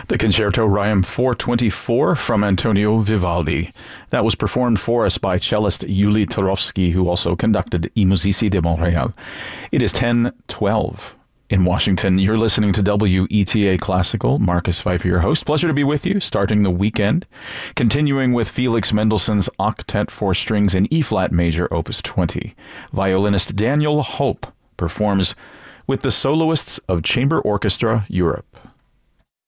The Concerto Requiem 424 from Antonio Vivaldi. That was performed for us by cellist Yuli Turovsky, who also conducted I Musici de Montréal. It is 10:12 in Washington. You're listening to WETA Classical. Marcus Pfeiffer, your host. Pleasure to be with you, starting the weekend. Continuing with Felix Mendelssohn's Octet for Strings in E-flat major, Opus 20. Violinist Daniel Hope performs with the Soloists of Chamber Orchestra Europe.